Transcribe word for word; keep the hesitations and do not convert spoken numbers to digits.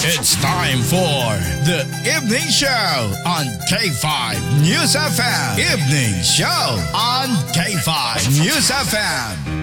It's time for the Evening Show on K five News F M. Evening Show on K five News F M.